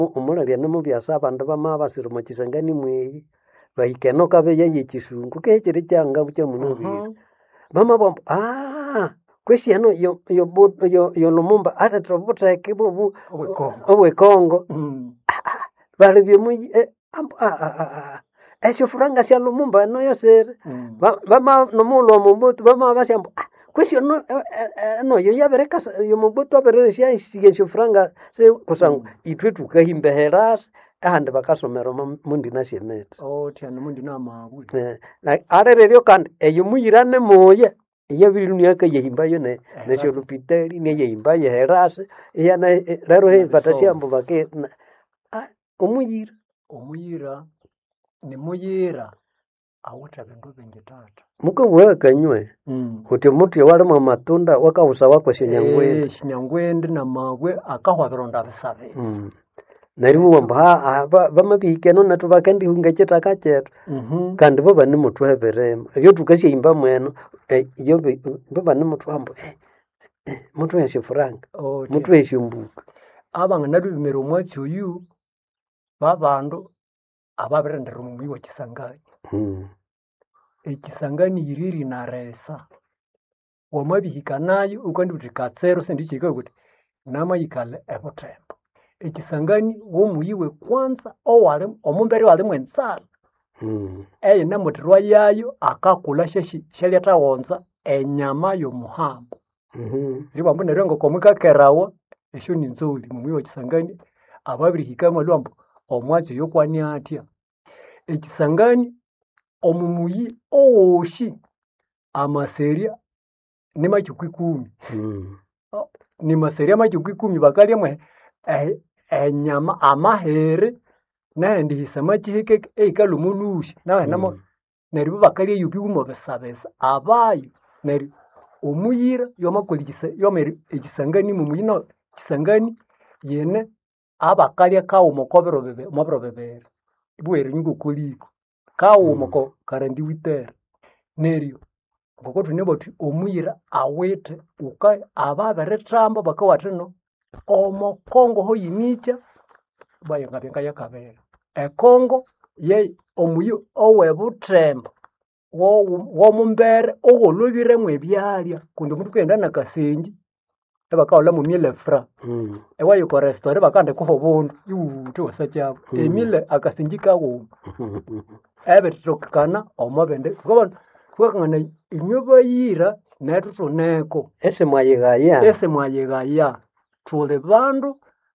Omulali mubyasa abandu bamabasira mu Kisangani mweyi bahikeno kabe yaye Kisungu kekiri kyanga bucha munobire bamabwa kwesi ano yo Lumumba atatra buteke bubu obwekongo bali byemuyi esho franga sya Lumumba no yosere bama nomulo Mobutu bama basya kwesi no yo yabereka yo Mobutu aberere sya esho franga se kusangu itwe tukahimbeheras ahandi bakasomera mundi nasyemete tyano mundi namabwe arereryo kandi eyo muyirane moya yabiri nyaka yehimbayo nesyo lupitali neyehimbayo herase yana rero he batasyambo bake omuyira ni muyira awuta bindu bingi tata muko wakanywe kuti mutu wali mu matunda wakausa wako shinyangwende na magwe akahwa bironda bisabe nariwo wamba bamabikeno natu bakandi hunga kitaka chetu kandi bo bani mutu heberema yo tukashimba mweno yo bo bani mutu ambo mutu yeshe franga mutu yeshe mbuka abanga nabimera omwatsi oyu babandu ababirendera omumwi wa Kisangani Ekisangani yiriri na resa wamabihika nayo ukandi uti katsero sendichika kuti namayikale ebutembo Ekisangani womuyiwe kwanza owali omumbere wali mwensala eye namutirwa yayo akakula shelyata wonza enyama yomuhambo libambo nerengo komwika kerawa esho ninzoli mumwi wa Kisangani ababirihika mwalwambo omwatsi yokwani atya Ekisangani omumuyi owoshi amaseria ni machuku 10 ni maseria machuku 10 bakalya mwe enyama amahere naende hisamachi hike eikalumunushi nawe namo neribo bakalya yupi umo besabesa abayo neri omuyira yomakolikise yomeri Ekisangani mumuyino Kisangani yene abakalya kawo mokobero bebere ibwere nyugo koliko kawo moko karandi witer nerio ngokotu neboti omuyira awete uka ababere tramba bakawateno omokongo ho yinicha bayo ngabyenga yakabera ekongo ye omuyo owebutrembo wo mumbere ogolobire mwebyalya kundi mutu kenda nakasenji ebakaola mu mile fra ewayo ko restaurant bakande ko bundu yuti wasachabo emile akasinjika wo ebetokana omabende kubona kwakana inyobayira netutoneko ese mwayegaya tule bandu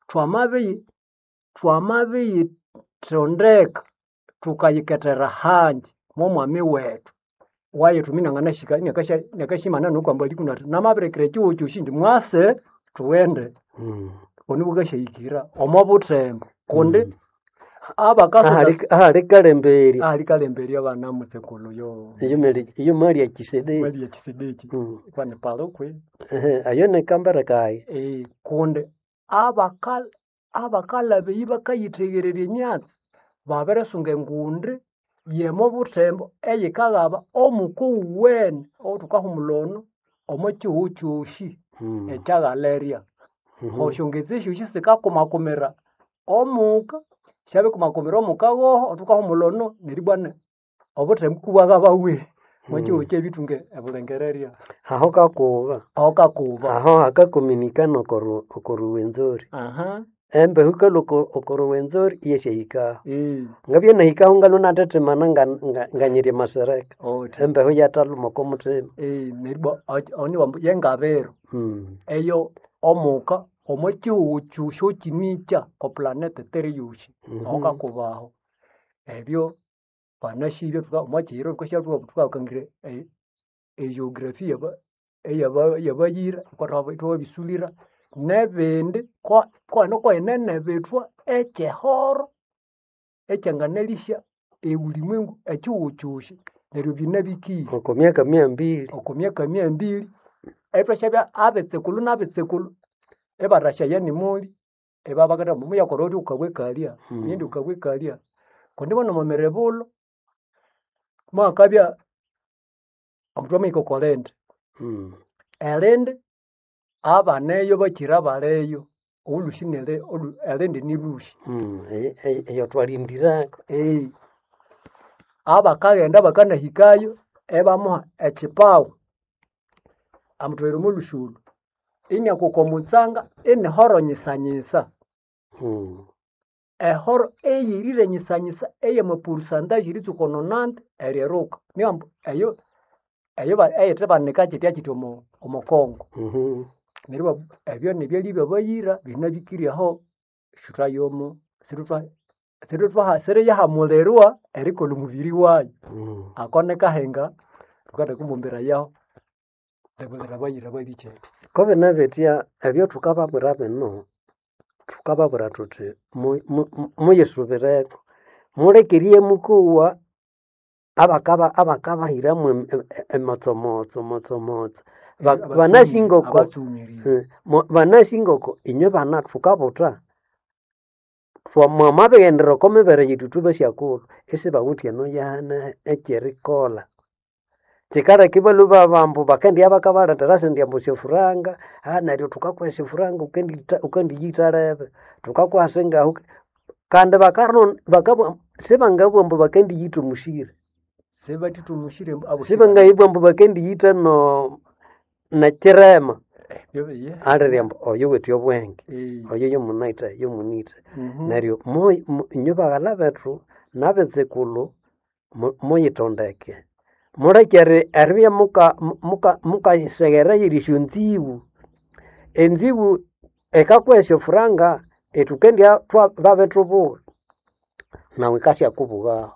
twamabe tondeka tukayiketera hanji momwami wetu waye tuminangana shika nakashimana nokwamba likunati namaberekere chiwo chushindi mwase tuwende onibugashayikira omabutembo konde ahali kalemberi abana mutsekolo yo iyo mali ya Kisedeki kwane palokwe ayo ne kambara kai konde abakala beyiba kayitegerere emyatsi baberesunga ngunde yemo butembo eyikagaba omukuwene otukahumulono omochihuchushi ekyagaleria oshongezesho shisikakumakumira omuka shabe kumakumira omuka goho otukahumulono neribwane obutembo kubwagabawe mochihuche bitunge ebulengereria aho kakuba aho akakomunikano koruwenzori embe hukalo okorowenzo yeshika ngabye nahika ngalo natete mananga nganyire masereka embe ho yatalu mokomute neribo oni wambu yengabero eyo omuka omochiuchu shokinicha ko planet teriyushi oka kubaho ebyo panashire twamachiro kwashatu twakangire geography yabayira kwatwa bisulira nebende kwa enene betwa ekehoro ekyanganelisha ulimwengu ekiwuchushi neryo binabiki okomyaka 200 etwashabya abetsekulu nabetsekulu ebarasha yani muli ebabakata mumuya koroti ukabwekalia yindi ukabwekalia kondibona momerebulo makabya amutwama ikokolende elende abaneyo bakira baleyo olushine alende nilushi eyo twalindirako abakagenda bakanahikayo ebamuha echipawu amutwere mulushulu inyakuko mutsanga inihoronyisanyisa ehoro eyirire nyisanyisa eyamapurusandage ritsukononante eryeruka niambu eyo eyitebanika chitya chiti omukongo neryo ebyo nibyalibya bayira binabikiryaho shutayomo siriyahamulirwa erikola omubiri wayo akonekahenga tukata kumumbira yaho ndabulira bayira babichete kobe nabetya ebyo tukababwira bino tukababwira tuti muyisubireko mulekerie mukuwa abakabahiramu emotsomotso banashingoko inywe bana tukabuta mwamabighendera ko mibere yitu tubashyakulu esi bawuthi eno yana ekyerikola kikareka ibalu babambu bakendya bakabaletera sindya syofuranga neryo tukakuha syofuranga ukendiyitalebe tukakuha singahu kandi sibangabwambu bakendiyita omushire sibangayibwambu bakendiyita nekirema aliryambu oyo wetu obwenge oyo yomunaita yomunita neryo inywe baghala bethu nabetsekulu muyitondeke mulekere eribya mukayisegera yirisyo enzibu ekakwesya furanga etukendya babethubuha nawe kasyakubugaho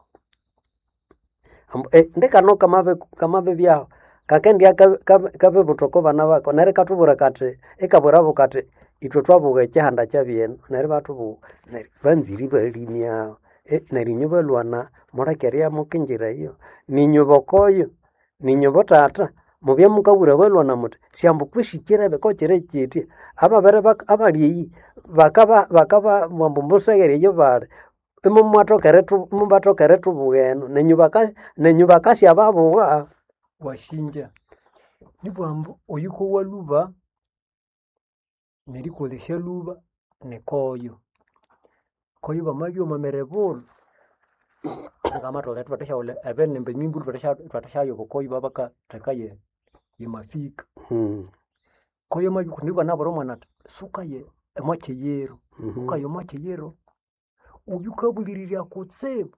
ndekano kamabe byaho kakendya kabe butoko bana bako neryo katubura kati ekabwirabo kati itwe twabuga ekyihanda kyabyeno neryo batubuga neryo banziri balimyaho neryo inywe balwana mulekerya mukinjira iyo ninywe bokoyo ninywe botata mubye mukabura balwana muti syambu kwishikirebe kokire kiti ababere abalyeyi bakaba mwambusegere iyo bali mubatokere tubugeno nenywe bakasya babuga washinja nibwambu oyuko waluba nerikolesya luba nekoyo koyo bamabyoma merebulu ngamatole twatashaule ebenembe nyimbu twatashayo bokoyo babaka tekaye yimafika koyo mabi kunibwa naboro mwanata sukaye emacheyero ukayo macheyero ubikabulirira kutsebo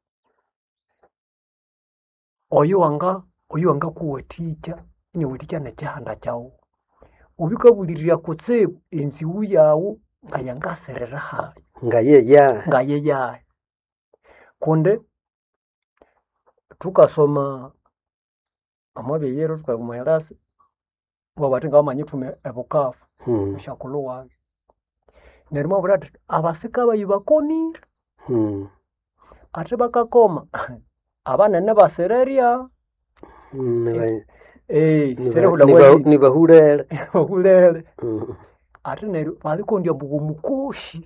oyo wanga kuwaticha inyewaticha nekyihanda kyawu ubikabulirira kutsebo enziwu yawu ngayangaserera hayo ngayeyayo kunde tukasoma amabeyero tukamuherasi wabatinga wamanyitume ebukafu mushakulu wage neryo mwabura ati abasika bayi bakomire ate bakakoma abanene basererya nibahulele ate neryo balikondya mbugo mukoshi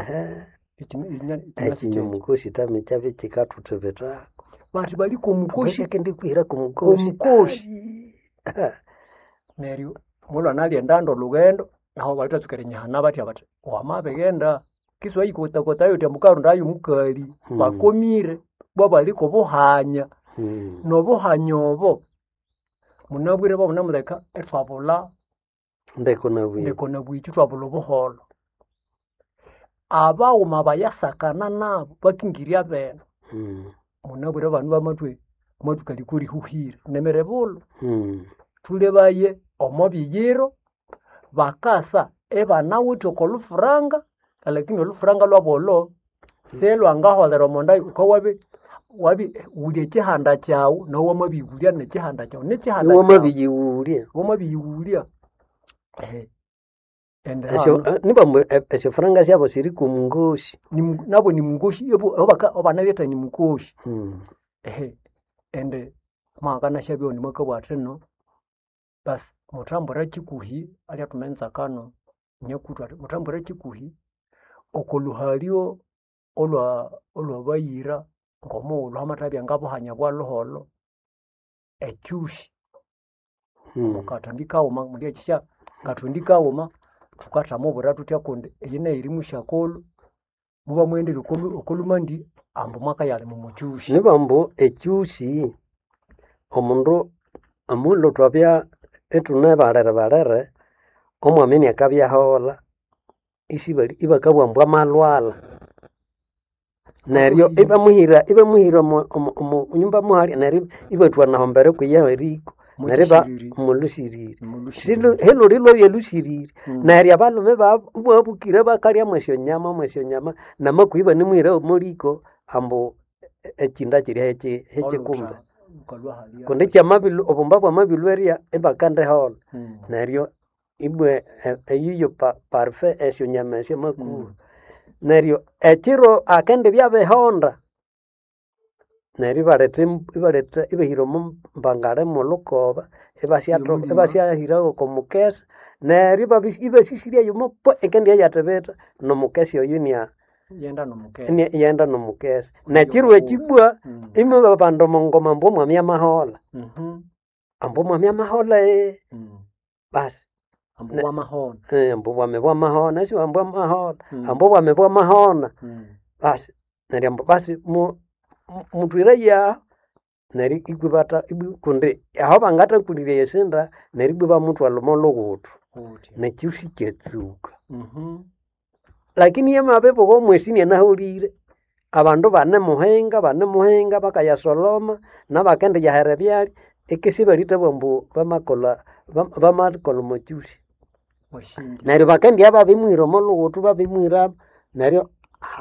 ekinyo mukoshi tame kyabe kikatutebetako bati baliko mukoshi kendikwira kumukoshi neryo mulwa nalyendando lugendo aho balitasukere nyahana batya bati wamabegenda kiswa yikotakota yote mukaru ndayo mukali bakomire bwa baliko buhanya nobuhanyobo munabwire babo namuleka etwabula ndeko nabwichi twabula buholo abawuma bayasakana nabo bakingirya beno munabwire abantu bamatwe matukali kuri huhira nemerebulo tulebaye omobiyiro bakasa ebanawuthi okolufuranga lakini olufuranga lwabolo selwangaholera omonda uko wabi ulye chihanda kyawu nowamabiyulya nechihanda kyawu nechihanda wamabiyulya niba esifuranga syabo siri kumungoshi nabo ni mungoshi obanabeta ni mukoshi ende makana shabyo ni makabwateno bas mutambura chikuhi ali atumenza kano nyekutwa mutambura chikuhi okoluhalio olwa bayira ngomo olwamatabya ngabuhanya bwa luholo ekyushi mukatandikauma mulya kisha katundikauma tukatamo bora tutya konde yine iri mushakolo muba mwende okulumandi ambo mwaka yale mumuchushi nibambo echushi omundu amulo twabya etune barere omwamini akabya hola isibali ibakabwambwa malwala neryo ibamuhira mu nyumba mwali neryo ibatwa nahombere kuya eriko neryo mulusirire silo helo lilo yelusirire neryo abalume babukira bakalya mwesyo nyama namakuiba nimuhira muliko ambo ekinda kiri heke kumbe konde kyamabilu obumba bwamabilu eria ebakande hola neryo ibwe eyiyo parfait esyo nyama esyo makuru neryo ekiro akende byabehonda neryo ibaleta ibahira mbangale mulukoba ebasyahirago komukesa neryo ibasisiria yumopo ekende yatebeta nomukesi oyo yenda nomukesa nekiro ekibwa ime babandu mongoma mbo mwami amahola ambo mwami amahola basi ambo bwame bwamahona sio ambo amahola ambo bwame bwamahona basi neryo ambo basi mutwira ya neryo igubata ibukunde aho bangata kulire yesinda neryo igwa mutwalo mologoto nekyushi kyetsuka lakini yamabebo go mwesini nahulire abandu bane muhenga bakayasoloma nabakende yahere byali ekisibalite bombu bamakola mochushi neryo bakende aba bimwira mologoto babimwira neryo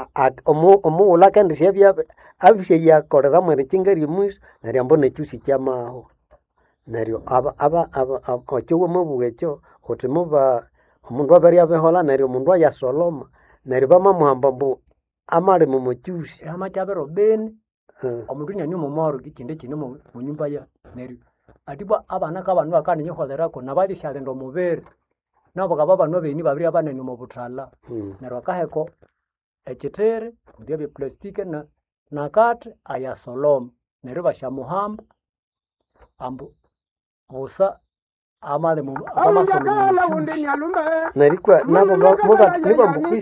omuula kandi syabya abishe yakorera mwere kingari mwisi neryo ambo nechushi kyamaho neryo aba ochowe mubugecho otimuba omundu abari abehola neryo omundu ayasoloma neryo bamamuhamba mbu amale mumuchushi amachabero bene omundu nyanyu mumoro kikinde kine mu nyumba ya neryo atibwa abana kabanu akane nyiholerako nabali shalendo mubere nabo kababa nobeni babiri abanene mu butala neryo akaheko ekitere ndebe plastike na kate ayasoloma neryo bashamuhamba ambu busa amale mu amasoloma nerikwa nabo nibambukwisi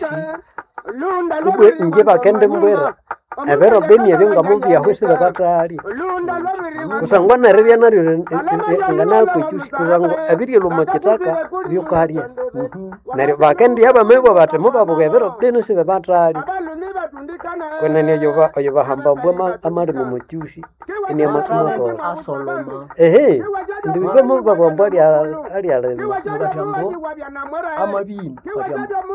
ibwe nje bakende mbwera ebero beni ebenga mumbi yahwese bakatali kusangwa neribya naryo ngana kwechushi kurango abiri lo machitaka byokarya neryo bakende yaba mebo bate mubabuga ebero beni se bakatali kwenene yo bahamba mbwa amali mu muchushi ni amatumo ko asoloma ndibize mu babwa ali batambo amabini batambo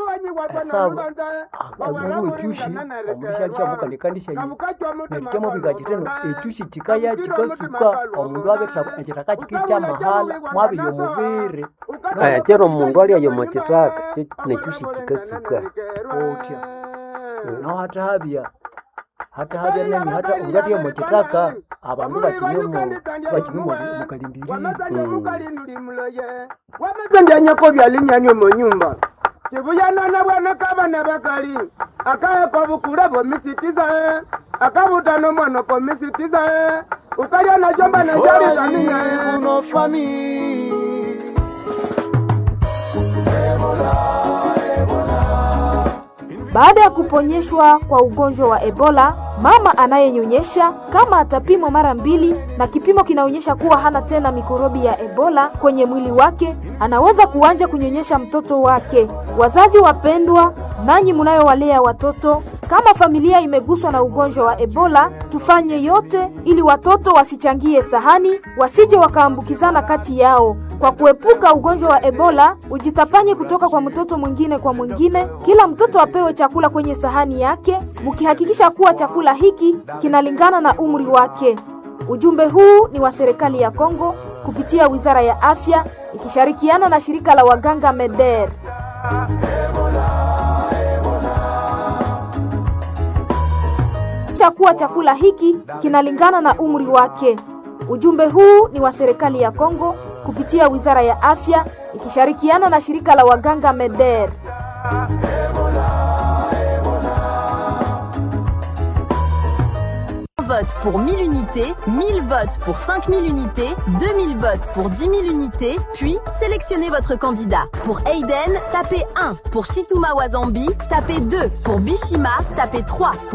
asabu echushi omulisha kyamukandikandisha yi nekemo bigakiteno echushi kikaya kikasuka omundu abetha ekitaka kikicha mahala mwabi yomubere kero omundu ali ayo machitaka nechushi kikasuka otya no hata habya nani hata ungati machitaka abandu bakinyomo mukalimbiri wamezenda nyako byalinyanywe mu nyumba kibuyana na bwana kabana bakali akaya kwa bukura bo misitiza akabutano mwana ko misitiza ukalya na jomba na jari zaminya kuno family Baada ya kuponyeshwa kwa ugonjwa wa Ebola, mama anayenyonyesha kama atapimwa mara 2 na kipimo kinaonyesha kuwa hana tena mikorobi ya Ebola kwenye mwili wake, anaweza kuanza kunyonyesha mtoto wake. Wazazi wapendwa, nanyi mnayowalea watoto, kama familia imeguswa na ugonjwa wa Ebola, tufanye yote ili watoto wasichangie sahani, wasije wakaambukizana kati yao. Kwa kuepuka ugonjwa wa Ebola, ujitapanye kutoka kwa mtoto mwingine kwa mwingine. Kila mtoto apewe chakula kwenye sahani yake, mkihakikisha kuwa chakula hiki kinalingana na umri wake. Ujumbe huu ni wa serikali ya Kongo kupitia Wizara ya Afya ikishirikiana na shirika la waganga MEDER. Kuwa chakula hiki kinalingana na umri wake. Ujumbe huu ni wa serikali ya Kongo kupitia Wizara ya Afya ikishirikiana na shirika la waganga MEDER. votes pour 1000 unités, 1000 votes pour 5000 unités, 2000 votes pour 10 000 unités, puis sélectionnez votre candidat. Pour Aiden, tapez 1. Pour Chituma Wazambi, tapez 2. Pour Bishima, tapez 3.